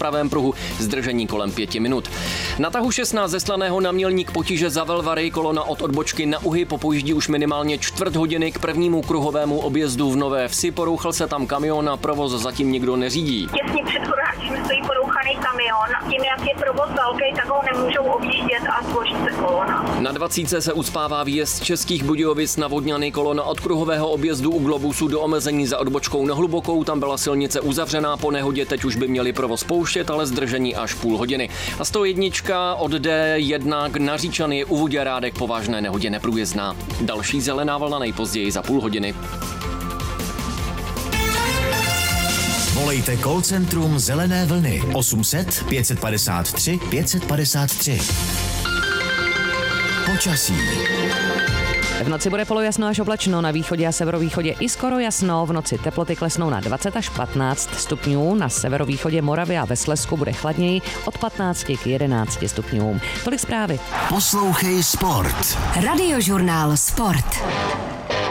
pravém pruhu, zdržení kolem 5 minut. Na tahu 16 ze Slaného na Mělník potíže za Velvary, kolona od odbočky na Uhy popojíždí už minimálně čtvrt hodiny k prvnímu kruhovému objezdu v Nové Vsi, porouchal se tam kamion a provoz zatím nikdo neřídí. Těsně před Choráčem stojí porouchaný kamion. Tím, jak je provoz velký, tak ho nemůžou objíždět a složit se kolona. Na 20 se uspává výjezd Českých Budějovic na Vodňany, kolona od kruhového objezdu u Globusu do omezení za odbočkou na Hlubokou, tam byla silnice uzavřená po nehodě, teď už by měli provoz pouštět, ale zdržení až půl hodiny. A 101 od D1 na Říčany je u Voděrádek po vážné nehodě neprůjezdná. Další zelená vlna nejpozději za půl hodiny. Volejte call centrum Zelené vlny 800 553 553. Počasí. V noci bude polojasno až oblačno, na východě a severovýchodě i skoro jasno, v noci teploty klesnou na 20 až 15 stupňů, na severovýchodě Moravy a ve Slezsku bude chladněji od 15 k 11 stupňům. Tolik zprávy. Poslouchej Sport. Radiožurnál Sport.